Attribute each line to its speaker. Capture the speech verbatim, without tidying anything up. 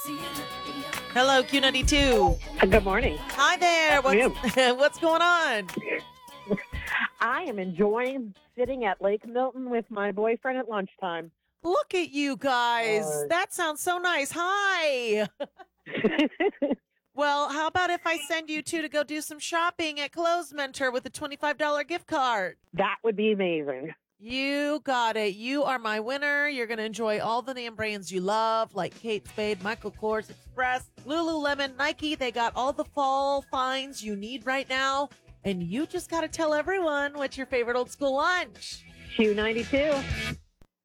Speaker 1: Hello, Q ninety-two.
Speaker 2: Good morning.
Speaker 1: Hi there. What's, what's going on?
Speaker 2: I am enjoying sitting at Lake Milton with my boyfriend at lunchtime.
Speaker 1: Look at you guys.
Speaker 2: Uh,
Speaker 1: That sounds so nice. Hi. Well, how about if I send you two to go do some shopping at Clothes Mentor with a twenty-five dollars gift card?
Speaker 2: that would be amazing.
Speaker 1: You got it. You are my winner. You're going to enjoy all the name brands you love, like Kate Spade, Michael Kors, Express, Lululemon, Nike. They got all the fall finds you need right now. And you just got to tell everyone what's your favorite old school lunch.
Speaker 2: Q ninety-two.